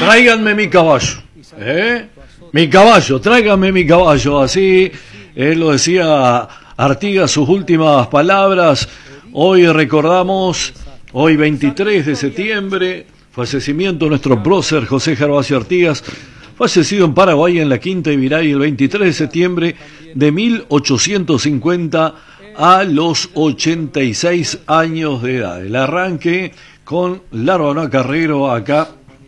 Tráiganme mi caballo. Mi caballo, tráiganme mi caballo. Así lo decía Artigas, sus últimas palabras. Hoy recordamos, hoy 23 de septiembre, fallecimiento de nuestro prócer José Gervasio Artigas, fallecido en Paraguay en la Quinta Ibiray el 23 de septiembre de 1850 a los 86 años de edad. El arranque con Larvana Carrero acá,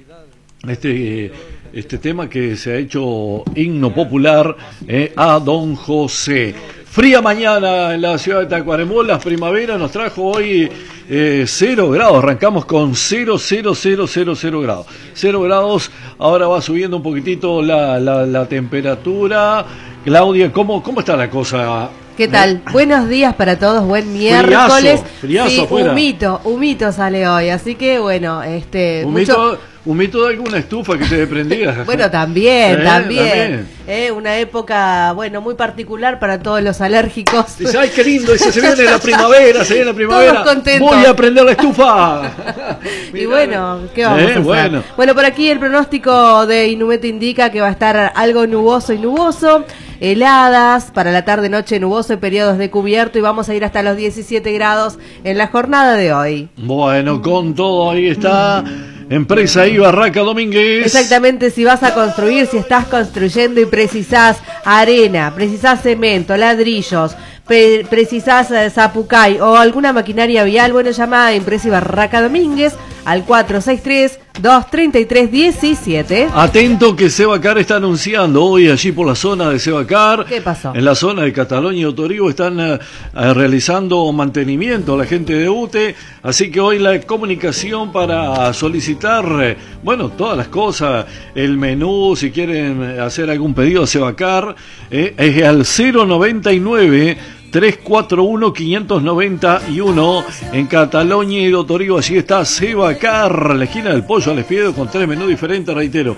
este tema que se ha hecho himno popular a Don José. Fría mañana en la ciudad de Tacuarembó, la primavera nos trajo hoy 0 grados, arrancamos con 0 grados. 0 grados, ahora va subiendo un poquitito la temperatura. Claudia, ¿cómo está la cosa? ¿Qué tal? Buenos días para todos, buen miércoles. Friazo sí, afuera. Humito sale hoy, así que bueno, humito de alguna estufa que se prendía. Bueno, también. Una época, bueno, muy particular para todos los alérgicos. Dice, ay, qué lindo, dice, se viene la primavera. Todos contentos. Voy a prender la estufa. Y bueno, ¿qué vamos a hacer? Bueno, por aquí el pronóstico de Inumete indica que va a estar algo nuboso y nuboso. Heladas, para la tarde-noche nuboso y periodos de cubierto, y vamos a ir hasta los 17 grados en la jornada de hoy. Bueno, con todo ahí está Empresa I Barraca Domínguez. Exactamente, si vas a construir, si estás construyendo y precisás arena, precisás cemento, ladrillos, precisás zapucay o alguna maquinaria vial, bueno, llama a Empresa I Barraca Domínguez al 463-233-17. Atento que Sebacar está anunciando hoy allí por la zona de Sebacar. ¿Qué pasó? En la zona de Cataluña y Otoribo están realizando mantenimiento a la gente de UTE, así que hoy la comunicación para solicitar, todas las cosas, el menú, si quieren hacer algún pedido a Sebacar, es al 099-341-591 en Cataluña y Otoribo. Allí está Sebacar, la esquina del Pollo al Espiedo, con 3 menús diferentes, reitero,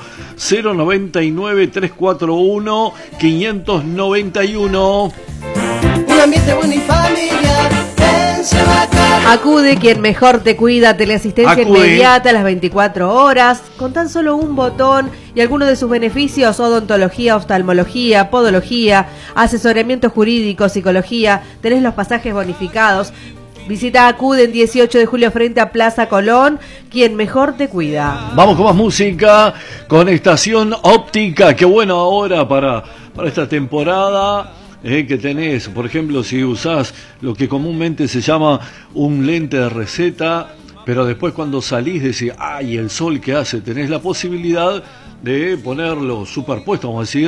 099-341-591. Un ambiente bueno y familiar en Sebacar. Acude quien mejor te cuida, teleasistencia inmediata a las 24 horas, con tan solo un botón, y algunos de sus beneficios: odontología, oftalmología, podología, asesoramiento jurídico, psicología, tenés los pasajes bonificados. Visita Acude en 18 de julio frente a Plaza Colón, quien mejor te cuida. Vamos con más música, con Estación Óptica, qué buena hora para esta temporada. Que tenés, por ejemplo, si usás lo que comúnmente se llama un lente de receta, pero después cuando salís decís, ay, el sol que hace, tenés la posibilidad de ponerlo superpuesto, vamos a decir,